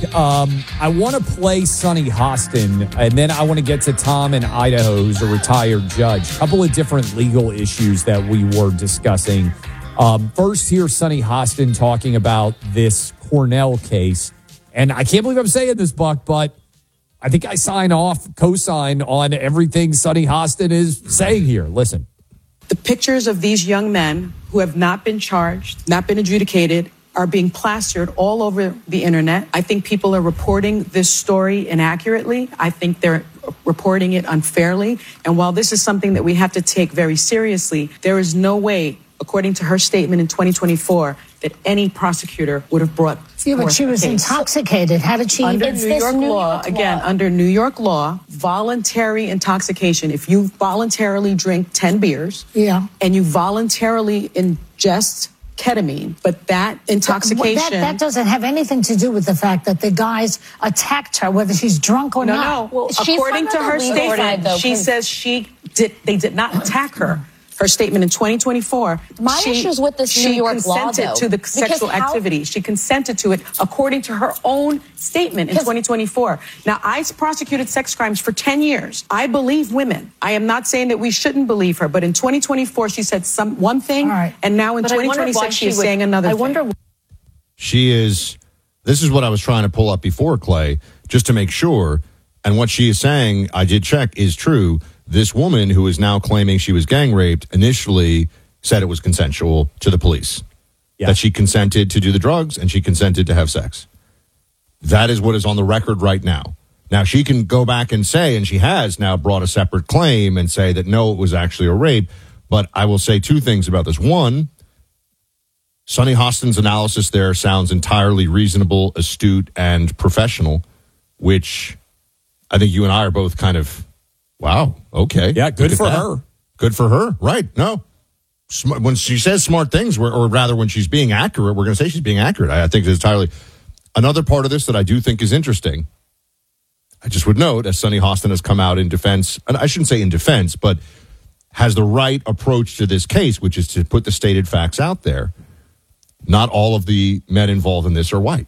I want to play Sonny Hostin, and then I want to get to Tom in Idaho, who's a retired judge. A couple of different legal issues that we were discussing. First, here's Sonny Hostin talking about this Cornell case. And I can't believe I'm saying this, Buck, but I think I co-sign on everything Sonny Hostin is saying here. Listen. The pictures of these young men who have not been charged, not been adjudicated, are being plastered all over the internet. I think people are reporting this story inaccurately. I think they're reporting it unfairly. And while this is something that we have to take very seriously, there is no way, according to her statement in 2024, that any prosecutor would have brought Yeah, but she was intoxicated. How did she? Under New York law, again, under New York law, voluntary intoxication, if you voluntarily drink 10 beers and you voluntarily ingest ketamine, but that intoxication... That doesn't have anything to do with the fact that the guys attacked her, whether she's drunk or not. No, well, according to her statement, she says they did not attack her. Her statement in 2024, my issues with this New York law, she consented to the sexual activity. She consented to it according to her own statement in 2024. Now, I prosecuted sex crimes for 10 years. I believe women. I am not saying that we shouldn't believe her, but in 2024, she said one thing, and now in 2026, she is saying another thing. This is what I was trying to pull up before, Clay, just to make sure. And what she is saying, I did check, is true. This woman who is now claiming she was gang raped initially said it was consensual to the police. Yeah. That she consented to do the drugs and she consented to have sex. That is what is on the record right now. Now, she can go back and say, and she has now brought a separate claim and say that no, it was actually a rape. But I will say two things about this. One, Sonny Hostin's analysis there sounds entirely reasonable, astute, and professional, which I think you and I are both kind of... Wow. Okay. Yeah, good for her. Good for her. Right. No. When she says smart things, or rather when she's being accurate, we're going to say she's being accurate. I think it's entirely... Another part of this that I do think is interesting, I just would note, as Sonny Hostin has come out in defense, and I shouldn't say in defense, but has the right approach to this case, which is to put the stated facts out there. Not all of the men involved in this are white.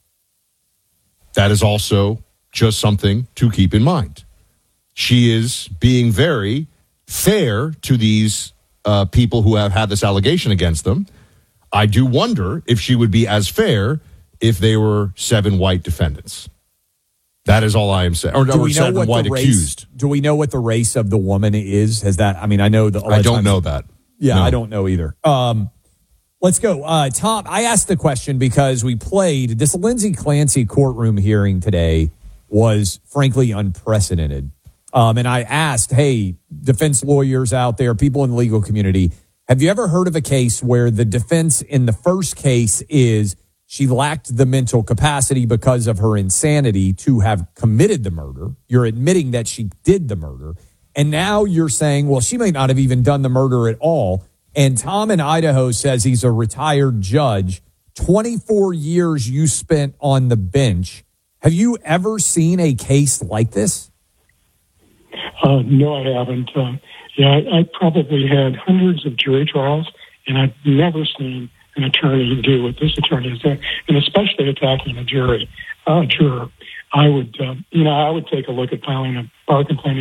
That is also just something to keep in mind. She is being very fair to these people who have had this allegation against them. I do wonder if she would be as fair if they were 7 white defendants. That is all I am saying. Or 7 white accused. Do we know what the race of the woman is? Has that? I mean, I know I don't know that. Yeah, no. I don't know either. Let's go, Tom. I asked the question because we played this Lindsay Clancy courtroom hearing today was frankly unprecedented. And I asked, hey, defense lawyers out there, people in the legal community, have you ever heard of a case where the defense in the first case is she lacked the mental capacity because of her insanity to have committed the murder? You're admitting that she did the murder. And now you're saying, well, she may not have even done the murder at all. And Tom in Idaho says he's a retired judge. 24 years you spent on the bench. Have you ever seen a case like this? No, I haven't. I probably had hundreds of jury trials, and I've never seen an attorney do what this attorney is doing, and especially attacking a juror. I would take a look at filing a bar complaint